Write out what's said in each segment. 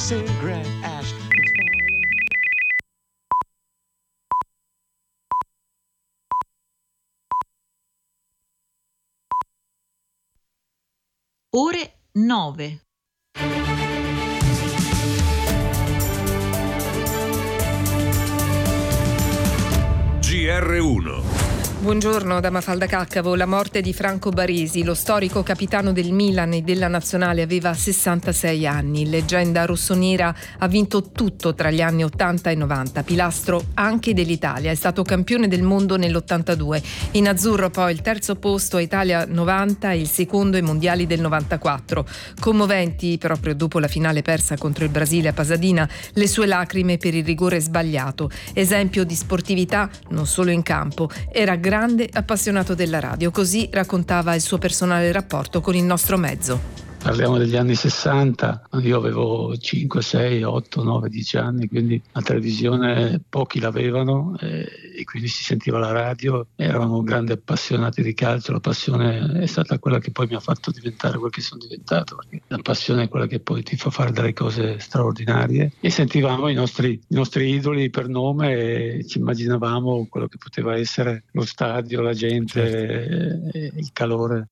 cigarette ash. Ore 9. GR1. Buongiorno da Mafalda Caccavo. La morte di Franco Baresi, lo storico capitano del Milan e della Nazionale, aveva 66 anni. Leggenda rossonera, ha vinto tutto tra gli anni 80 e 90, pilastro anche dell'Italia. È stato campione del mondo nell'82. In azzurro poi il terzo posto a Italia 90 e il secondo ai mondiali del 94. Commoventi, proprio dopo la finale persa contro il Brasile a Pasadena, le sue lacrime per il rigore sbagliato. Esempio di sportività non solo in campo, era grande appassionato della radio, così raccontava il suo personale rapporto con il nostro mezzo. Parliamo degli anni 60, io avevo 5, 6, 8, 9, 10 anni, quindi la televisione pochi l'avevano e quindi si sentiva la radio, eravamo grandi appassionati di calcio, la passione è stata quella che poi mi ha fatto diventare quel che sono diventato, perché la passione è quella che poi ti fa fare delle cose straordinarie e sentivamo i nostri idoli per nome e ci immaginavamo quello che poteva essere lo stadio, la gente, e il calore.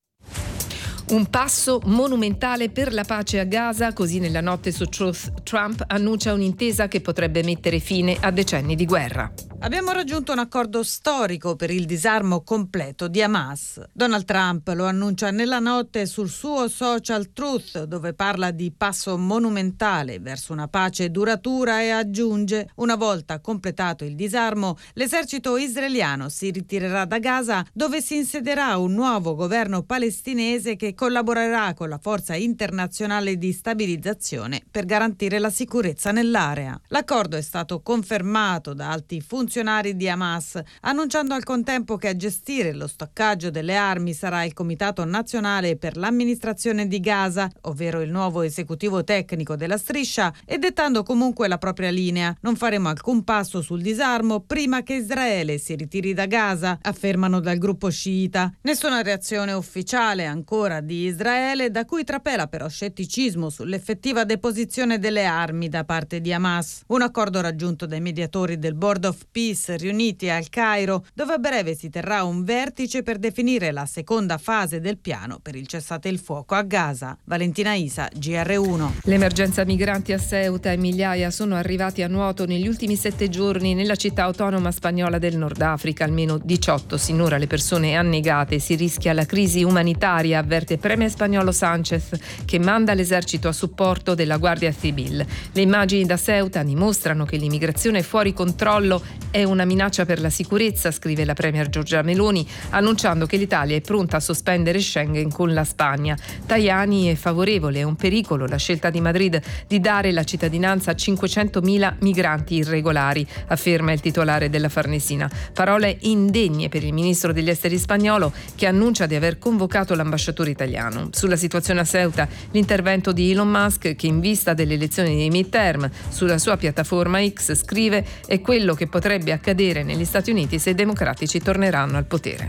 Un passo monumentale per la pace a Gaza, così nella notte su Truth Trump annuncia un'intesa che potrebbe mettere fine a decenni di guerra. Abbiamo raggiunto un accordo storico per il disarmo completo di Hamas. Donald Trump lo annuncia nella notte sul suo social Truth, dove parla di passo monumentale verso una pace duratura e aggiunge: una volta completato il disarmo, l'esercito israeliano si ritirerà da Gaza, dove si insedierà un nuovo governo palestinese che collaborerà con la forza internazionale di stabilizzazione per garantire la sicurezza nell'area. L'accordo è stato confermato da alti funzionari di Hamas, annunciando al contempo che a gestire lo stoccaggio delle armi sarà il Comitato Nazionale per l'Amministrazione di Gaza, ovvero il nuovo esecutivo tecnico della striscia, e dettando comunque la propria linea. Non faremo alcun passo sul disarmo prima che Israele si ritiri da Gaza, affermano dal gruppo sciita. Nessuna reazione ufficiale ancora di Israele, da cui trapela però scetticismo sull'effettiva deposizione delle armi da parte di Hamas. Un accordo raggiunto dai mediatori del Board of Peace riuniti al Cairo, dove a breve si terrà un vertice per definire la seconda fase del piano per il cessate il fuoco a Gaza. Valentina Isa, GR1. L'emergenza migranti a Ceuta e migliaia sono arrivati a nuoto negli ultimi 7 giorni nella città autonoma spagnola del Nord Africa, almeno 18 sinora le persone annegate. Si rischia la crisi umanitaria, avverte premier spagnolo Sánchez, che manda l'esercito a supporto della Guardia Civil. Le immagini da Ceuta dimostrano che l'immigrazione fuori controllo è una minaccia per la sicurezza, scrive la premier Giorgia Meloni, annunciando che l'Italia è pronta a sospendere Schengen con la Spagna. Tajani è favorevole, è un pericolo la scelta di Madrid di dare la cittadinanza a 500.000 migranti irregolari, afferma il titolare della Farnesina. Parole indegne per il ministro degli esteri spagnolo, che annuncia di aver convocato l'ambasciatore italiano. Sulla situazione a Ceuta, l'intervento di Elon Musk, che in vista delle elezioni dei midterm sulla sua piattaforma X scrive è quello che potrebbe accadere negli Stati Uniti se i democratici torneranno al potere.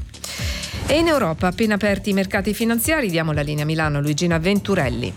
E in Europa, appena aperti i mercati finanziari, diamo la linea a Milano, Luigina Venturelli.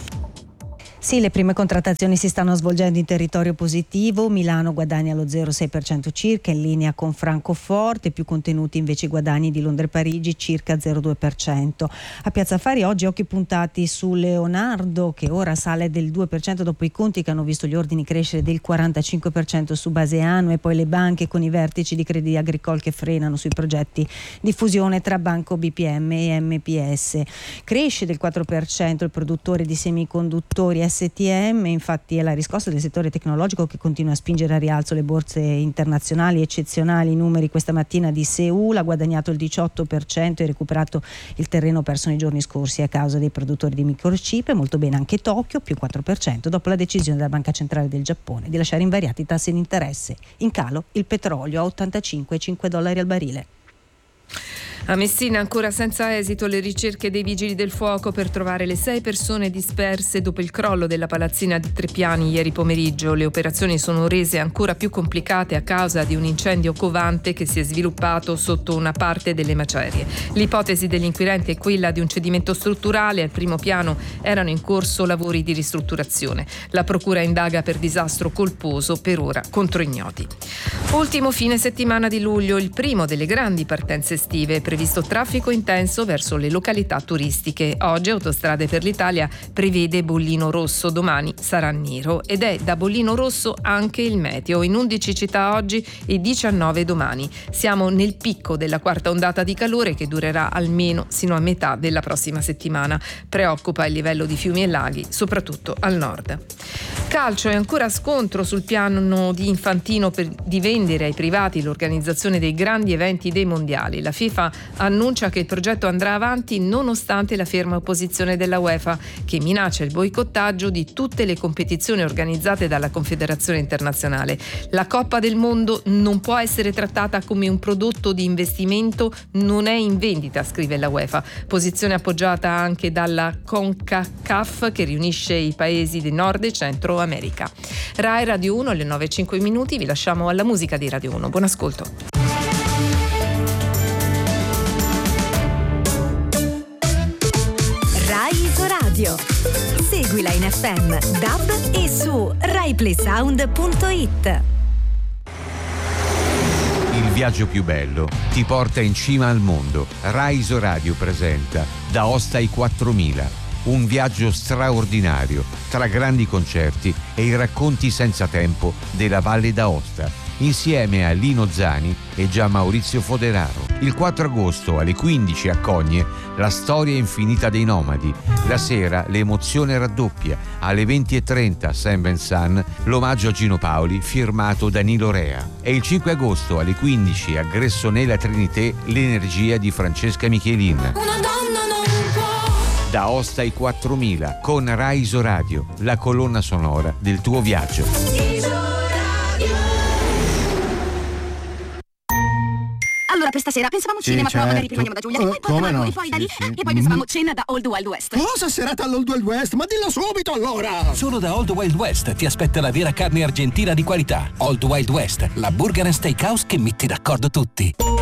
Sì, le prime contrattazioni si stanno svolgendo in territorio positivo. Milano guadagna lo 0,6% circa, in linea con Francoforte, più contenuti invece i guadagni di Londra e Parigi, circa 0,2%. A Piazza Affari oggi occhi puntati su Leonardo, che ora sale del 2% dopo i conti che hanno visto gli ordini crescere del 45% su base annua, e poi le banche con i vertici di Crédit Agricole che frenano sui progetti di fusione tra Banco BPM e MPS. Cresce del 4% il produttore di semiconduttori STM, infatti è la riscossa del settore tecnologico che continua a spingere a rialzo le borse internazionali. Eccezionali i numeri questa mattina di Seul, ha guadagnato il 18% e recuperato il terreno perso nei giorni scorsi a causa dei produttori di microchip. Molto bene anche Tokyo, più 4% dopo la decisione della Banca Centrale del Giappone di lasciare invariati i tassi di interesse. In calo il petrolio a $85,5 al barile. A Messina ancora senza esito le ricerche dei vigili del fuoco per trovare le 6 persone disperse dopo il crollo della palazzina di 3 piani ieri pomeriggio. Le operazioni sono rese ancora più complicate a causa di un incendio covante che si è sviluppato sotto una parte delle macerie. L'ipotesi degli inquirenti è quella di un cedimento strutturale. Al primo piano erano in corso lavori di ristrutturazione. La procura indaga per disastro colposo, per ora contro ignoti. Ultimo fine settimana di luglio, il primo delle grandi partenze estive, previsto traffico intenso verso le località turistiche. Oggi Autostrade per l'Italia prevede bollino rosso, domani sarà nero ed è da bollino rosso anche il meteo, in 11 città oggi e 19 domani. Siamo nel picco della quarta ondata di calore che durerà almeno sino a metà della prossima settimana. Preoccupa il livello di fiumi e laghi, soprattutto al nord. Calcio, è ancora scontro sul piano di Infantino di vendere ai privati l'organizzazione dei grandi eventi dei mondiali. La FIFA annuncia che il progetto andrà avanti nonostante la ferma opposizione della UEFA, che minaccia il boicottaggio di tutte le competizioni organizzate dalla Confederazione internazionale. La Coppa del Mondo non può essere trattata come un prodotto di investimento, non è in vendita, scrive la UEFA. Posizione appoggiata anche dalla CONCACAF, che riunisce i paesi del Nord e Centro America. Rai Radio 1 alle 9:05, vi lasciamo alla musica di Radio 1. Buon ascolto. Rai Isoradio. Seguila in FM, DAB e su RaiPlaySound.it. Il viaggio più bello ti porta in cima al mondo. Rai Isoradio presenta Da Aosta ai 4000. Un viaggio straordinario tra grandi concerti e i racconti senza tempo della Valle d'Aosta, insieme a Lino Zani e Gian Maurizio Foderaro. Il 4 agosto alle 15 a Cogne, la storia infinita dei nomadi. La sera l'emozione raddoppia. Alle 20:30 a Saint Vincent l'omaggio a Gino Paoli firmato Danilo Rea. E il 5 agosto alle 15 a Gressonella Trinité l'energia di Francesca Michelin. Una donna non può. Da Aosta ai 4000 con Rai Isoradio, la colonna sonora del tuo viaggio. Allora, per stasera pensavamo cinema, però magari prima andiamo da Giulia e poi come da no? e poi da lì Sì. e poi pensavamo cena da Old Wild West. Cosa serata all'Old Wild West? Ma dillo subito allora! Solo da Old Wild West ti aspetta la vera carne argentina di qualità. Old Wild West, la burger and steakhouse che mette d'accordo tutti.